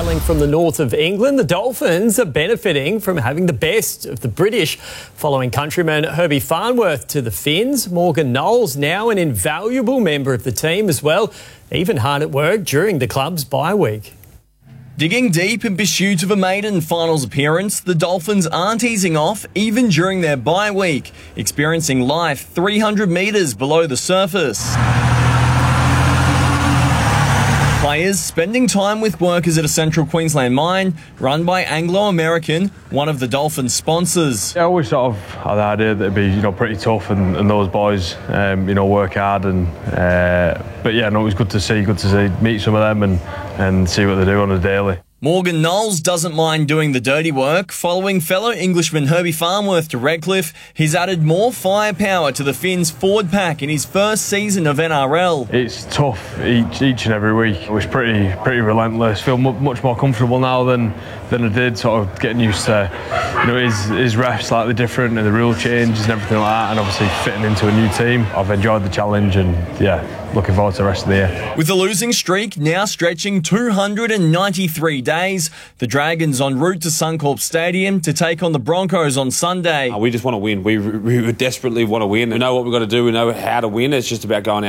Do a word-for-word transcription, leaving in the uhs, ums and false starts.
Hailing from the north of England, the Dolphins are benefiting from having the best of the British, following countryman Herbie Farnworth to the Finns. Morgan Knowles now an invaluable member of the team as well, even hard at work during the club's bye week. Digging deep in pursuit of a maiden finals appearance, the Dolphins aren't easing off even during their bye week, experiencing life three hundred metres below the surface. Players spending time with workers at a Central Queensland mine run by Anglo American, one of the Dolphins' sponsors. Yeah, I always sort of had the idea that it'd be, you know, pretty tough, and, and those boys, um, you know, work hard. And uh, but yeah, no, it was good to see, good to see, meet some of them and and see what they do on a daily. Morgan Knowles doesn't mind doing the dirty work. Following fellow Englishman Herbie Farnworth to Redcliffe, he's added more firepower to the Finns' forward pack in his first season of N R L. It's tough each each and every week. It was pretty pretty relentless. Feel mu much more comfortable now than than I did. Sort of getting used to, you know, his his ref slightly different and the rule changes and everything like that, and obviously fitting into a new team. I've enjoyed the challenge and yeah, looking forward to the rest of the year. With the losing streak now stretching two hundred ninety-three days, the Dragons en route to Suncorp Stadium to take on the Broncos on Sunday. We just want to win. We, we desperately want to win. We know what we've got to do. We know how to win. It's just about going out